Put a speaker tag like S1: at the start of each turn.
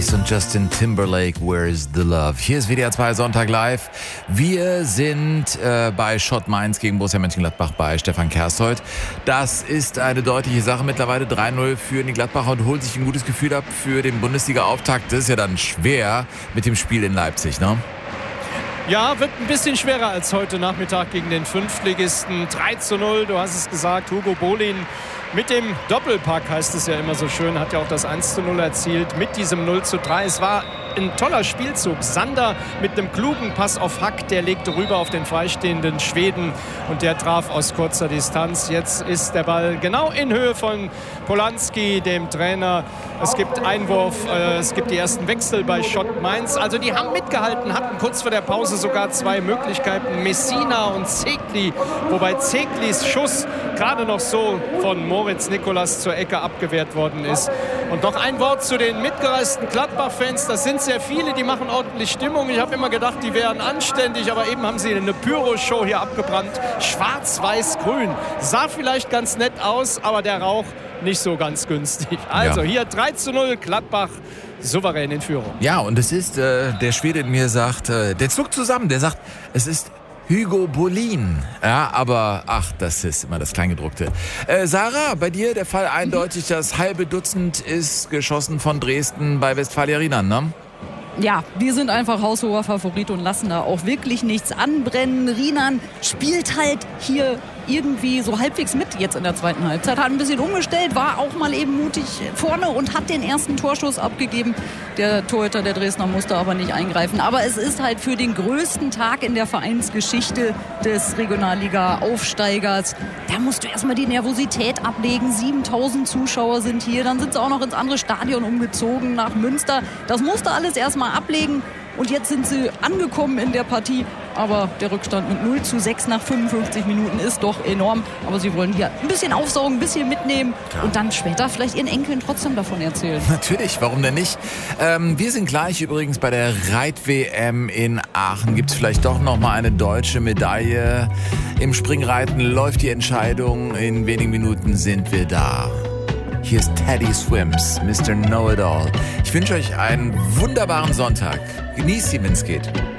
S1: Und Justin Timberlake, Where's the Love? Hier ist WDR 2 Sonntag live. Wir sind bei Schott Mainz gegen Borussia Mönchengladbach bei Stefan Kershold. Das ist eine deutliche Sache. Mittlerweile 3-0 für die Gladbacher und holt sich ein gutes Gefühl ab für den Bundesliga-Auftakt. Das ist ja dann schwer mit dem Spiel in Leipzig, ne?
S2: Ja, wird ein bisschen schwerer als heute Nachmittag gegen den Fünftligisten. 3-0, du hast es gesagt, Hugo Bolin mit dem Doppelpack, heißt es ja immer so schön, hat ja auch das 1-0 erzielt mit diesem 0-3. Es war ein toller Spielzug. Sander mit einem klugen Pass auf Hack, der legte rüber auf den freistehenden Schweden und der traf aus kurzer Distanz. Jetzt ist der Ball genau in Höhe von Polanski, dem Trainer. Es gibt Einwurf, es gibt die ersten Wechsel bei Schott Mainz. Also die haben mitgehalten, hatten kurz vor der Pause sogar zwei Möglichkeiten, Messina und Zekli, wobei Zeklis Schuss gerade noch so von Moritz Nikolas zur Ecke abgewehrt worden ist. Und noch ein Wort zu den mitgereisten Gladbach-Fans. Das sind sehr viele, die machen ordentlich Stimmung. Ich habe immer gedacht, die wären anständig, aber eben haben sie eine Pyro-Show hier abgebrannt. Schwarz-Weiß-Grün. Sah vielleicht ganz nett aus, aber der Rauch nicht so ganz günstig. Also hier 3-0, Gladbach souverän in Führung.
S1: Ja, und es ist, der Schwede in mir sagt, der zuckt zusammen, der sagt, es ist Hugo Bolin. Ja, aber ach, das ist immer das Kleingedruckte. Sarah, bei dir der Fall eindeutig, das halbe Dutzend ist geschossen von Dresden bei Westfalia Riemann, ne?
S3: Ja, wir sind einfach haushoher Favorit und lassen da auch wirklich nichts anbrennen. Riemann spielt halt hier irgendwie so halbwegs mit jetzt in der zweiten Halbzeit. Hat ein bisschen umgestellt, war auch mal eben mutig vorne und hat den ersten Torschuss abgegeben. Der Torhüter der Dresdner musste aber nicht eingreifen. Aber es ist halt für den größten Tag in der Vereinsgeschichte des Regionalliga-Aufsteigers. Da musst du erstmal die Nervosität ablegen. 7000 Zuschauer sind hier. Dann sind sie auch noch ins andere Stadion umgezogen nach Münster. Das musste alles erstmal ablegen. Und jetzt sind sie angekommen in der Partie. Aber der Rückstand mit 0-6 nach 55 Minuten ist doch enorm. Aber sie wollen hier ein bisschen aufsaugen, ein bisschen mitnehmen und dann später vielleicht ihren Enkeln trotzdem davon erzählen.
S1: Natürlich, warum denn nicht? Wir sind gleich übrigens bei der Reit-WM in Aachen. Gibt es vielleicht doch noch mal eine deutsche Medaille? Im Springreiten läuft die Entscheidung. In wenigen Minuten sind wir da. Hier ist Teddy Swims, Mr. Know-It-All. Ich wünsche euch einen wunderbaren Sonntag. Genießt ihn, wenn es geht.